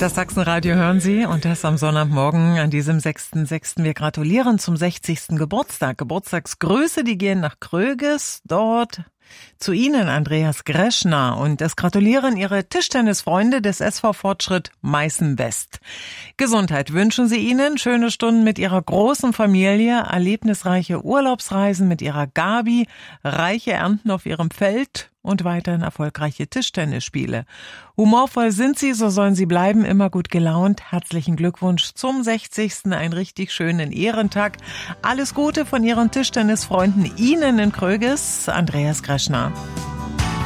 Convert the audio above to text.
Das Sachsenradio hören Sie und das am Sonnabendmorgen an diesem 6.6. Wir gratulieren zum 60. Geburtstag. Geburtstagsgrüße, die gehen nach Kröges, dort zu Ihnen, Andreas Greschner. Und es gratulieren Ihre Tischtennisfreunde des SV Fortschritt Meißen West. Gesundheit wünschen Sie Ihnen, schöne Stunden mit Ihrer großen Familie, erlebnisreiche Urlaubsreisen mit Ihrer Gabi, reiche Ernten auf Ihrem Feld und weiterhin erfolgreiche Tischtennisspiele. Humorvoll sind Sie, so sollen Sie bleiben, immer gut gelaunt. Herzlichen Glückwunsch zum 60. Einen richtig schönen Ehrentag. Alles Gute von Ihren Tischtennisfreunden, Ihnen in Kröges, Andreas Greschner.